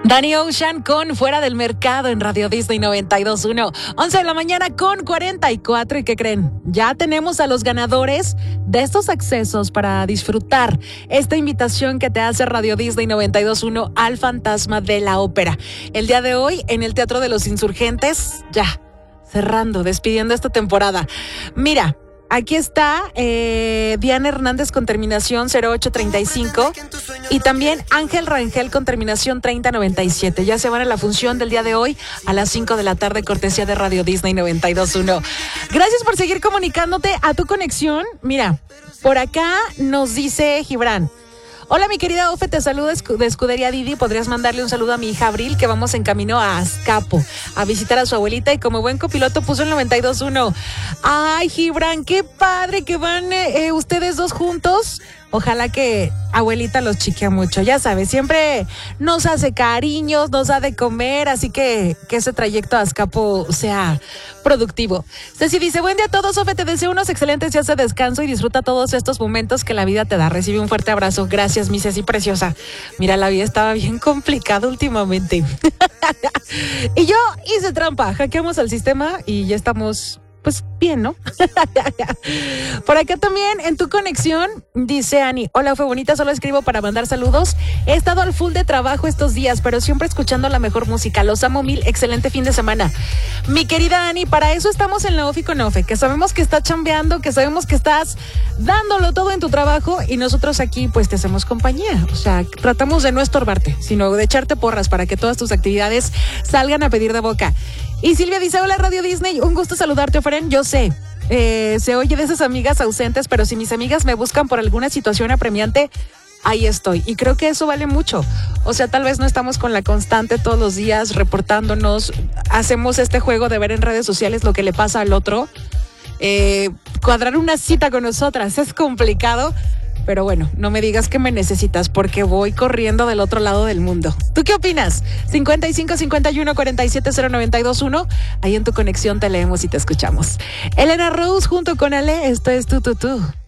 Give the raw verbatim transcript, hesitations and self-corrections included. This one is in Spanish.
Danny Ocean con Fuera del Mercado en Radio Disney noventa y dos punto uno. once de la mañana con cuarenta y cuatro. ¿Y qué creen? Ya tenemos a los ganadores de estos accesos para disfrutar esta invitación que te hace Radio Disney noventa y dos punto uno al Fantasma de la Ópera. El día de hoy en el Teatro de los Insurgentes, ya cerrando, despidiendo esta temporada. Mira, aquí está eh, Diana Hernández con terminación cero ocho treinta y cinco y también Ángel Rangel con terminación treinta noventa y siete. Ya se van a la función del día de hoy a las cinco de la tarde, cortesía de Radio Disney noventa y dos punto uno. Gracias por seguir comunicándote a tu conexión. Mira, por acá nos dice Gibran. Hola, mi querida Ofe, te saludo de Escudería Didi. ¿Podrías mandarle un saludo a mi hija Abril, que vamos en camino a Azcapo a visitar a su abuelita? Y como buen copiloto puso el noventa y dos punto uno. Ay, Gibran, qué padre que van eh, ustedes dos juntos. Ojalá que abuelita los chiquea mucho. Ya sabes, siempre nos hace cariños, nos da de comer, así que que ese trayecto a Azcapo sea productivo. Ceci dice, buen día a todos, Ofe, te deseo unos excelentes días de descanso y disfruta todos estos momentos que la vida te da. Recibe un fuerte abrazo. Gracias, mi Ceci preciosa. Mira, la vida estaba bien complicada últimamente. Y yo hice trampa, hackeamos al sistema y ya estamos... pues bien, ¿no? Por acá también, en tu conexión, dice Ani, hola, fue bonita, solo escribo para mandar saludos. He estado al full de trabajo estos días, pero siempre escuchando la mejor música. Los amo mil, excelente fin de semana. Mi querida Ani, para eso estamos en la Ofi con Ofe, que sabemos que estás chambeando, que sabemos que estás dándolo todo en tu trabajo y nosotros aquí pues te hacemos compañía. O sea, tratamos de no estorbarte, sino de echarte porras para que todas tus actividades salgan a pedir de boca. Y Silvia dice, hola Radio Disney, un gusto saludarte, Ofren. Yo sé, eh, se oye de esas amigas ausentes, pero si mis amigas me buscan por alguna situación apremiante, ahí estoy. Y creo que eso vale mucho. O sea, tal vez no estamos con la constante todos los días reportándonos, hacemos este juego de ver en redes sociales lo que le pasa al otro. Eh, cuadrar una cita con nosotras es complicado. Pero bueno, no me digas que me necesitas porque voy corriendo del otro lado del mundo. ¿Tú qué opinas? cincuenta y cinco cincuenta y uno cuarenta y siete cero noventa y dos uno. Ahí en tu conexión te leemos y te escuchamos. Elena Rose junto con Ale, esto es Tú, Tú, Tú.